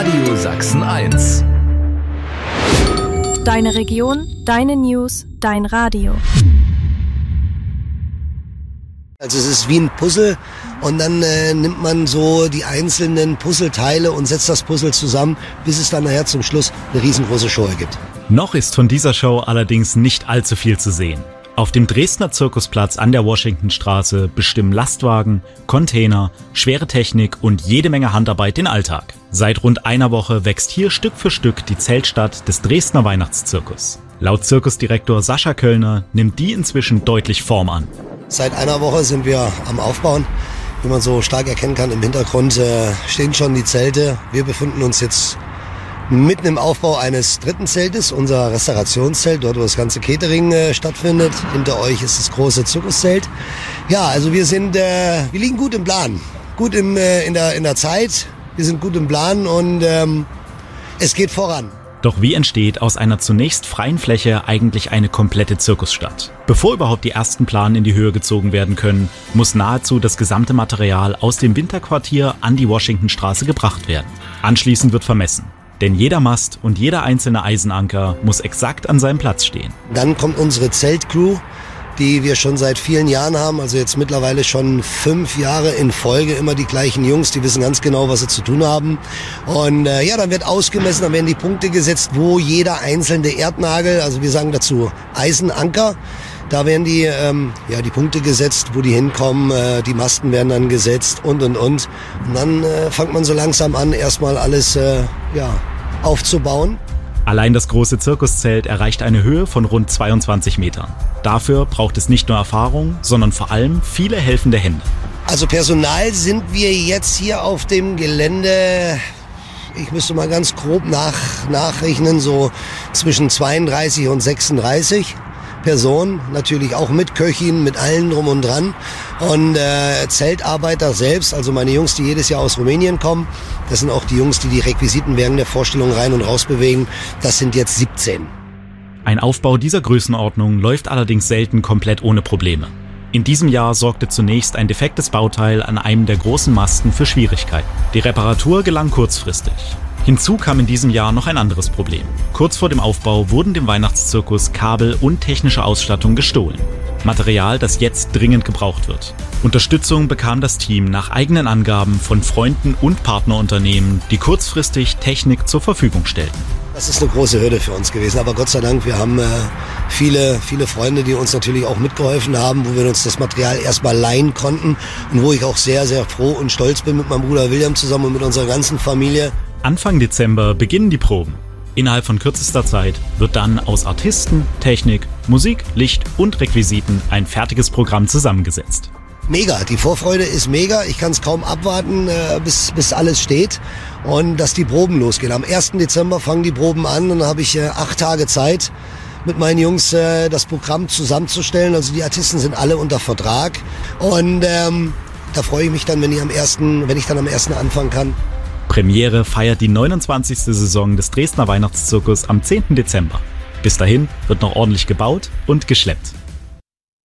Radio Sachsen 1. Deine Region, deine News, dein Radio. Also es ist wie ein Puzzle und dann nimmt man so die einzelnen Puzzleteile und setzt das Puzzle zusammen, bis es dann nachher zum Schluss eine riesengroße Show ergibt. Noch ist von dieser Show allerdings nicht allzu viel zu sehen. Auf dem Dresdner Zirkusplatz an der Washingtonstraße bestimmen Lastwagen, Container, schwere Technik und jede Menge Handarbeit den Alltag. Seit rund einer Woche wächst hier Stück für Stück die Zeltstadt des Dresdner Weihnachtszirkus. Laut Zirkusdirektor Sascha Köllner nimmt die inzwischen deutlich Form an. Seit einer Woche sind wir am Aufbauen. Wie man so stark erkennen kann, im Hintergrund stehen schon die Zelte. Wir befinden uns jetzt mitten im Aufbau eines dritten Zeltes, unser Restaurationszelt, dort wo das ganze Catering stattfindet. Hinter euch ist das große Zirkuszelt. Ja, also wir liegen gut im Plan, gut in der Zeit. Wir sind gut im Plan und es geht voran. Doch wie entsteht aus einer zunächst freien Fläche eigentlich eine komplette Zirkusstadt? Bevor überhaupt die ersten Planen in die Höhe gezogen werden können, muss nahezu das gesamte Material aus dem Winterquartier an die Washingtonstraße gebracht werden. Anschließend wird vermessen. Denn jeder Mast und jeder einzelne Eisenanker muss exakt an seinem Platz stehen. Dann kommt unsere Zeltcrew, die wir schon seit vielen Jahren haben, also jetzt mittlerweile schon 5 Jahre in Folge, immer die gleichen Jungs, die wissen ganz genau, was sie zu tun haben. Und dann wird ausgemessen, dann werden die Punkte gesetzt, wo jeder einzelne Erdnagel, also wir sagen dazu Eisenanker, da werden die Punkte gesetzt, wo die hinkommen, die Masten werden dann gesetzt und. Und dann fängt man so langsam an, erstmal alles aufzubauen. Allein das große Zirkuszelt erreicht eine Höhe von rund 22 Metern. Dafür braucht es nicht nur Erfahrung, sondern vor allem viele helfende Hände. Also Personal sind wir jetzt hier auf dem Gelände, ich müsste mal ganz grob nachrechnen, so zwischen 32 und 36 Personen, natürlich auch mit Köchin, mit allen drum und dran. Und Zeltarbeiter selbst, also meine Jungs, die jedes Jahr aus Rumänien kommen, das sind auch die Jungs, die die Requisiten während der Vorstellung rein und raus bewegen, das sind jetzt 17. Ein Aufbau dieser Größenordnung läuft allerdings selten komplett ohne Probleme. In diesem Jahr sorgte zunächst ein defektes Bauteil an einem der großen Masten für Schwierigkeiten. Die Reparatur gelang kurzfristig. Hinzu kam in diesem Jahr noch ein anderes Problem. Kurz vor dem Aufbau wurden dem Weihnachtszirkus Kabel und technische Ausstattung gestohlen. Material, das jetzt dringend gebraucht wird. Unterstützung bekam das Team nach eigenen Angaben von Freunden und Partnerunternehmen, die kurzfristig Technik zur Verfügung stellten. Das ist eine große Hürde für uns gewesen, aber Gott sei Dank, wir haben viele Freunde, die uns natürlich auch mitgeholfen haben, wo wir uns das Material erstmal leihen konnten und wo ich auch sehr, sehr froh und stolz bin mit meinem Bruder William zusammen und mit unserer ganzen Familie. Anfang Dezember beginnen die Proben. Innerhalb von kürzester Zeit wird dann aus Artisten, Technik, Musik, Licht und Requisiten ein fertiges Programm zusammengesetzt. Mega, die Vorfreude ist mega. Ich kann es kaum abwarten, bis alles steht und dass die Proben losgehen. Am 1. Dezember fangen die Proben an und dann habe ich 8 Tage Zeit, mit meinen Jungs das Programm zusammenzustellen. Also die Artisten sind alle unter Vertrag und da freue ich mich dann, wenn ich dann am 1. anfangen kann. Premiere feiert die 29. Saison des Dresdner Weihnachtszirkus am 10. Dezember. Bis dahin wird noch ordentlich gebaut und geschleppt.